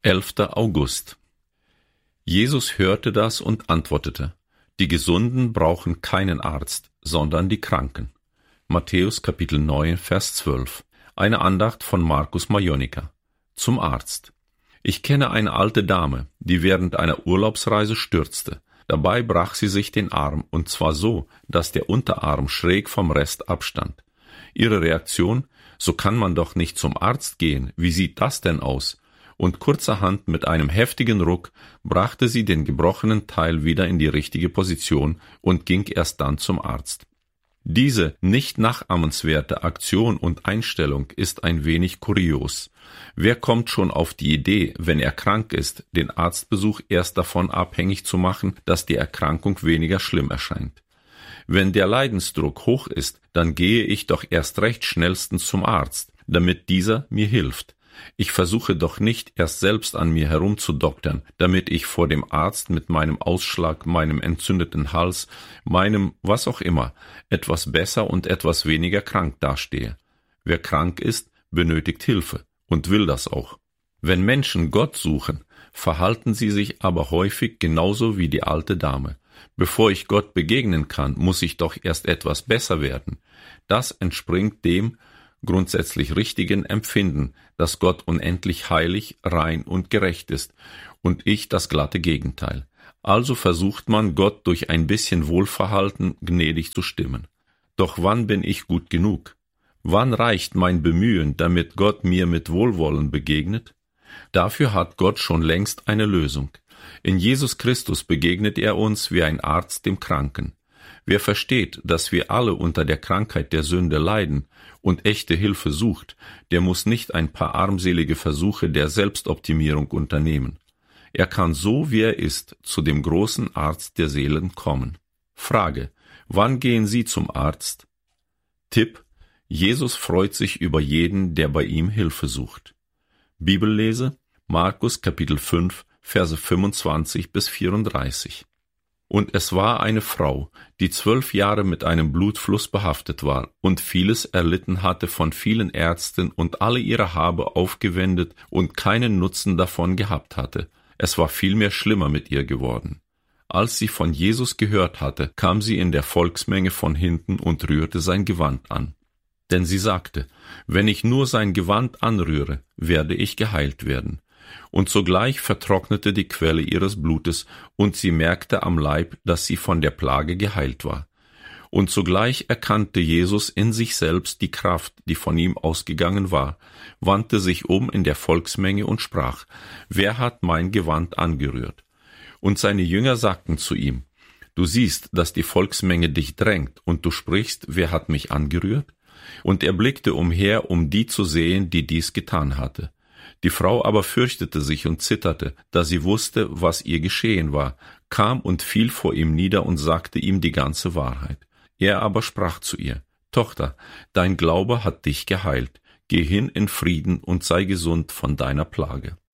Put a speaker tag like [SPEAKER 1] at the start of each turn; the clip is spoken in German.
[SPEAKER 1] 11. August. Jesus hörte das und antwortete: Die Gesunden brauchen keinen Arzt, sondern die Kranken. Matthäus Kapitel 9, Vers 12. Eine Andacht von Markus Majonika. Zum Arzt. Ich kenne eine alte Dame, die während einer Urlaubsreise stürzte. Dabei brach sie sich den Arm, und zwar so, dass der Unterarm schräg vom Rest abstand. Ihre Reaktion: So kann man doch nicht zum Arzt gehen, wie sieht das denn aus? Und kurzerhand mit einem heftigen Ruck brachte sie den gebrochenen Teil wieder in die richtige Position und ging erst dann zum Arzt. Diese nicht nachahmenswerte Aktion und Einstellung ist ein wenig kurios. Wer kommt schon auf die Idee, wenn er krank ist, den Arztbesuch erst davon abhängig zu machen, dass die Erkrankung weniger schlimm erscheint? Wenn der Leidensdruck hoch ist, dann gehe ich doch erst recht schnellstens zum Arzt, damit dieser mir hilft. Ich versuche doch nicht erst selbst an mir herumzudoktern, damit ich vor dem Arzt mit meinem Ausschlag, meinem entzündeten Hals, meinem was auch immer, etwas besser und etwas weniger krank dastehe. Wer krank ist, benötigt Hilfe und will das auch. Wenn Menschen Gott suchen, verhalten sie sich aber häufig genauso wie die alte Dame. Bevor ich Gott begegnen kann, muss ich doch erst etwas besser werden. Das entspringt dem grundsätzlich richtigen Empfinden, dass Gott unendlich heilig, rein und gerecht ist und ich das glatte Gegenteil. Also versucht man, Gott durch ein bisschen Wohlverhalten gnädig zu stimmen. Doch wann bin ich gut genug? Wann reicht mein Bemühen, damit Gott mir mit Wohlwollen begegnet? Dafür hat Gott schon längst eine Lösung. In Jesus Christus begegnet er uns wie ein Arzt dem Kranken. Wer versteht, dass wir alle unter der Krankheit der Sünde leiden und echte Hilfe sucht, der muss nicht ein paar armselige Versuche der Selbstoptimierung unternehmen. Er kann so, wie er ist, zu dem großen Arzt der Seelen kommen. Frage: Wann gehen Sie zum Arzt? Tipp: Jesus freut sich über jeden, der bei ihm Hilfe sucht. Bibellese: Markus Kapitel 5, Verse 25 bis 34. Und es war eine Frau, die 12 Jahre mit einem Blutfluss behaftet war und vieles erlitten hatte von vielen Ärzten und alle ihre Habe aufgewendet und keinen Nutzen davon gehabt hatte. Es war vielmehr schlimmer mit ihr geworden. Als sie von Jesus gehört hatte, kam sie in der Volksmenge von hinten und rührte sein Gewand an. Denn sie sagte: Wenn ich nur sein Gewand anrühre, werde ich geheilt werden. Und sogleich vertrocknete die Quelle ihres Blutes, und sie merkte am Leib, dass sie von der Plage geheilt war. Und sogleich erkannte Jesus in sich selbst die Kraft, die von ihm ausgegangen war, wandte sich um in der Volksmenge und sprach: Wer hat mein Gewand angerührt? Und seine Jünger sagten zu ihm: Du siehst, dass die Volksmenge dich drängt, und du sprichst: Wer hat mich angerührt? Und er blickte umher, um die zu sehen, die dies getan hatte. Die Frau aber fürchtete sich und zitterte, da sie wusste, was ihr geschehen war, kam und fiel vor ihm nieder und sagte ihm die ganze Wahrheit. Er aber sprach zu ihr: Tochter, dein Glaube hat dich geheilt. Geh hin in Frieden und sei gesund von deiner Plage.